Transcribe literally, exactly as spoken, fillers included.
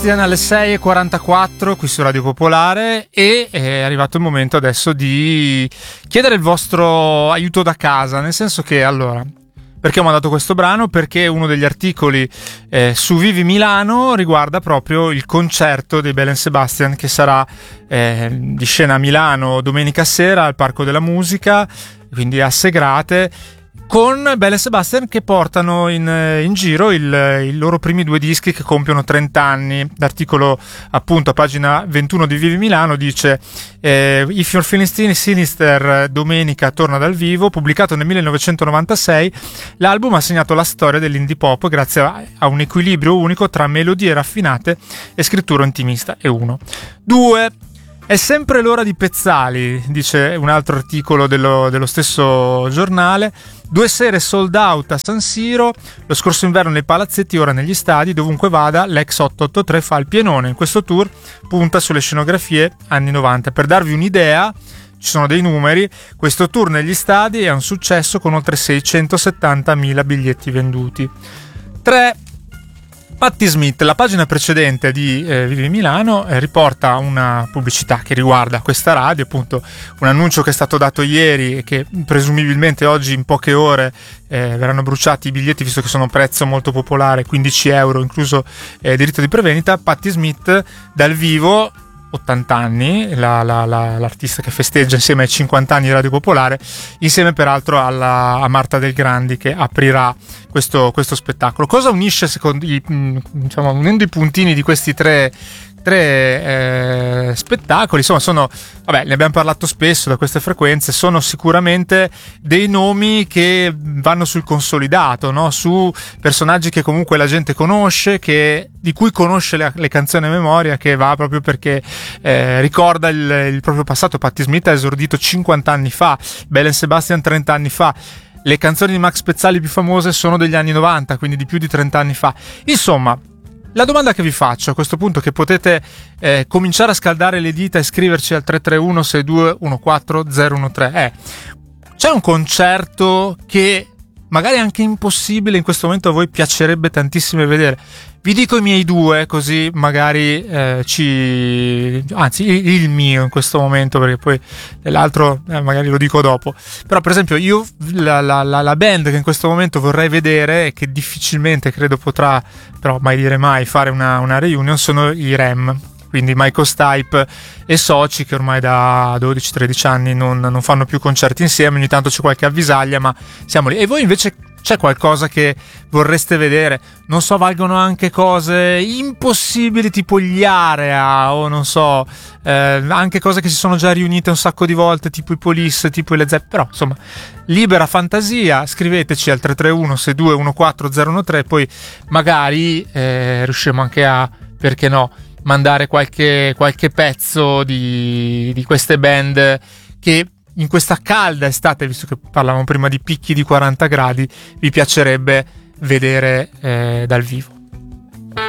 Alle sei e quarantaquattro qui su Radio Popolare, e è arrivato il momento adesso di chiedere il vostro aiuto da casa, nel senso che, allora, perché ho mandato questo brano? Perché uno degli articoli eh, su Vivi Milano riguarda proprio il concerto dei Belle and Sebastian, che sarà eh, di scena a Milano domenica sera al Parco della Musica, quindi a Segrate, con Belle and Sebastian che portano in, in giro il, i loro primi due dischi che compiono trenta anni. L'articolo, appunto, a pagina ventuno di Vivi Milano dice eh, If You're Feeling Sinister, domenica torna dal vivo. Pubblicato nel millenovecentonovantasei, l'album ha segnato la storia dell'indie pop grazie a, a un equilibrio unico tra melodie raffinate e scrittura intimista. E uno. Due. È sempre l'ora di Pezzali, dice un altro articolo dello, dello stesso giornale. Due sere sold out a San Siro, lo scorso inverno nei palazzetti, ora negli stadi. Dovunque vada, l'ex ottocentoottantatré fa il pienone. In questo tour punta sulle scenografie anni novanta. Per darvi un'idea, ci sono dei numeri: questo tour negli stadi è un successo con oltre seicentosettantamila biglietti venduti. tre. Patti Smith, la pagina precedente di eh, Vivi Milano, eh, riporta una pubblicità che riguarda questa radio, appunto un annuncio che è stato dato ieri e che presumibilmente oggi in poche ore eh, verranno bruciati i biglietti, visto che sono un prezzo molto popolare, quindici euro incluso eh, diritto di prevendita. Patti Smith dal vivo, ottanta anni, la, la, la, l'artista che festeggia insieme ai cinquanta anni di Radio Popolare, insieme peraltro alla, a Marta Del Grandi, che aprirà questo, questo spettacolo. Cosa unisce, secondo i, diciamo, unendo i puntini di questi tre tre eh, spettacoli? Insomma, sono, vabbè, ne abbiamo parlato spesso da queste frequenze, sono sicuramente dei nomi che vanno sul consolidato, no? Su personaggi che comunque la gente conosce, che, di cui conosce le, le canzoni a memoria, che va proprio perché eh, ricorda il, il proprio passato. Patti Smith ha esordito cinquanta anni fa, Belle and Sebastian trenta anni fa. Le canzoni di Max Pezzali più famose sono degli anni novanta, quindi di più di trenta anni fa. Insomma, la domanda che vi faccio a questo punto, che potete eh, cominciare a scaldare le dita e scriverci al tre tre uno sei due uno quattro zero uno tre, è: c'è un concerto che magari anche impossibile in questo momento a voi piacerebbe tantissimo vedere? Vi dico i miei due, così magari eh, ci... anzi il, il mio in questo momento, perché poi l'altro eh, magari lo dico dopo. Però per esempio io la, la, la, la band che in questo momento vorrei vedere, e che difficilmente credo potrà, però mai dire mai, fare una, una reunion, sono i R E M. Quindi Michael Stipe e soci, che ormai da dodici tredici anni non, non fanno più concerti insieme. Ogni tanto c'è qualche avvisaglia, ma siamo lì. E voi invece c'è qualcosa che vorreste vedere? Non so, valgono anche cose impossibili tipo gli Area, o non so, eh, anche cose che si sono già riunite un sacco di volte, tipo i Police, tipo i Led Zeppelin. Però insomma, libera fantasia, scriveteci al tre tre uno sei due uno quattro zero uno tre, poi magari eh, riusciamo anche a, perché no, mandare qualche, qualche pezzo di, di queste band che in questa calda estate, visto che parlavamo prima di picchi di quaranta gradi, vi piacerebbe vedere eh, dal vivo.